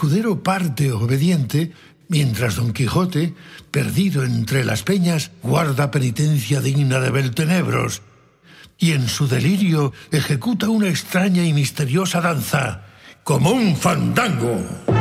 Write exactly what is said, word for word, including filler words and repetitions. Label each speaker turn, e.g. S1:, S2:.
S1: escudero parte obediente, mientras Don Quijote, perdido entre las peñas, guarda penitencia digna de Beltenebros, y en su delirio ejecuta una extraña y misteriosa danza, como un fandango.